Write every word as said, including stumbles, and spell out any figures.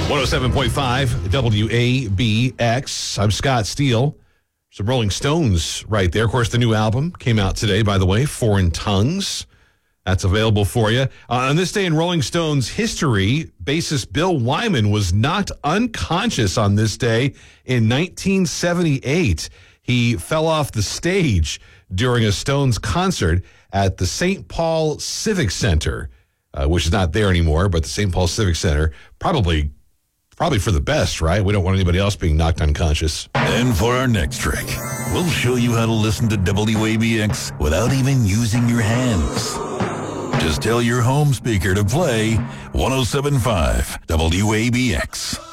one oh seven point five W A B X. I'm Scott Steele. Some Rolling Stones right there. Of course, the new album came out today, by the way, Foreign Tongues. That's available for you. Uh, on this day in Rolling Stones history, bassist Bill Wyman was knocked unconscious on this day in nineteen seventy-eight. He fell off the stage during a Stones concert at the Saint Paul Civic Center, uh, which is not there anymore, but the Saint Paul Civic Center, probably Probably for the best, right? We don't want anybody else being knocked unconscious. And for our next trick, we'll show you how to listen to W A B X without even using your hands. Just tell your home speaker to play one oh seven point five W A B X.